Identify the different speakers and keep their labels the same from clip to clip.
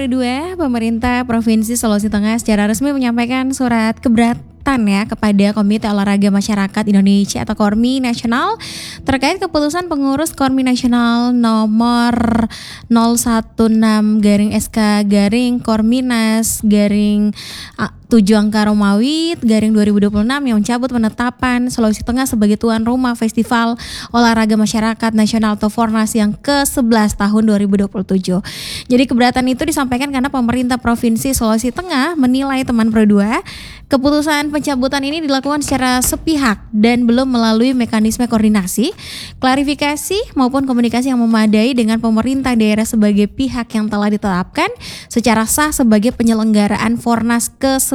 Speaker 1: Pro 2, pemerintah Provinsi Sulawesi Tengah secara resmi menyampaikan surat keberatan ya kepada Komite Olahraga Masyarakat Indonesia atau Kormi Nasional terkait keputusan pengurus Kormi Nasional nomor 016-Korminas-7 yang mencabut penetapan Sulawesi Tengah sebagai tuan rumah Festival Olahraga Masyarakat Nasional atau Fornas yang ke-11 tahun 2027. Jadi keberatan itu disampaikan karena pemerintah Provinsi Sulawesi Tengah menilai teman Pro 2 keputusan pencabutan ini dilakukan secara sepihak dan belum melalui mekanisme koordinasi, klarifikasi maupun komunikasi yang memadai dengan pemerintah daerah sebagai pihak yang telah ditetapkan secara sah sebagai penyelenggaraan Fornas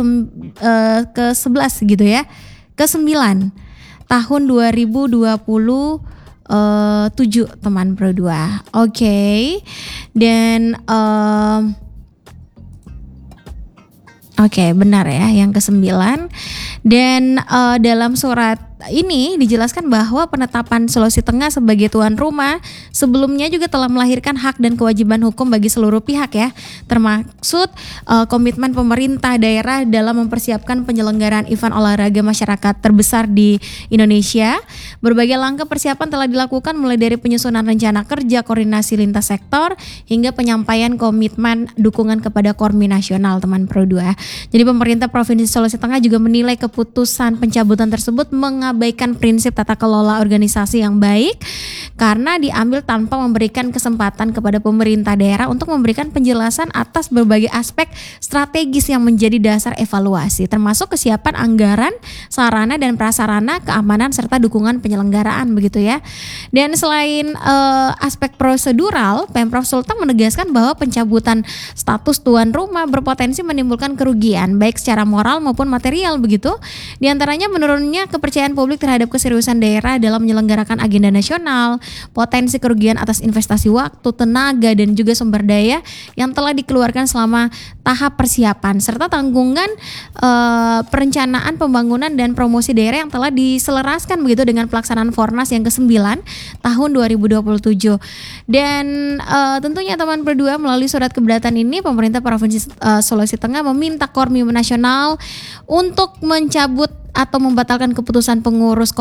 Speaker 1: ke-11 gitu ya, ke-9 tahun 2027 teman Pro 2. Oke. Dan Oke, benar ya, yang ke-9. Dan dalam surat ini dijelaskan bahwa penetapan Sulawesi Tengah sebagai tuan rumah sebelumnya juga telah melahirkan hak dan kewajiban hukum bagi seluruh pihak ya, termaksud komitmen pemerintah daerah dalam mempersiapkan penyelenggaraan event olahraga masyarakat terbesar di Indonesia. Berbagai langkah persiapan telah dilakukan mulai dari penyusunan rencana kerja, koordinasi lintas sektor, hingga penyampaian komitmen dukungan kepada Kormi Nasional teman Pro 2. Jadi pemerintah Provinsi Sulawesi Tengah juga menilai keputusan pencabutan tersebut mengabaikan prinsip tata kelola organisasi yang baik karena diambil tanpa memberikan kesempatan kepada pemerintah daerah untuk memberikan penjelasan atas berbagai aspek strategis yang menjadi dasar evaluasi, termasuk kesiapan anggaran, sarana dan prasarana, keamanan serta dukungan penyelenggaraan begitu ya. Dan selain aspek prosedural, Pemprov Sulteng menegaskan bahwa pencabutan status tuan rumah berpotensi menimbulkan kerugian baik secara moral maupun material begitu. Di antaranya menurunnya kepercayaan publik terhadap keseriusan daerah dalam menyelenggarakan agenda nasional, potensi kerugian atas investasi waktu, tenaga dan juga sumber daya yang telah dikeluarkan selama tahap persiapan serta tanggungan perencanaan pembangunan dan promosi daerah yang telah diselaraskan begitu dengan pelaksanaan Fornas yang ke-9 tahun 2027. Dan tentunya teman Pro 2 melalui surat keberatan ini pemerintah Provinsi Sulawesi Tengah meminta Kormi Nasional untuk mencabut atau membatalkan keputusan pengurus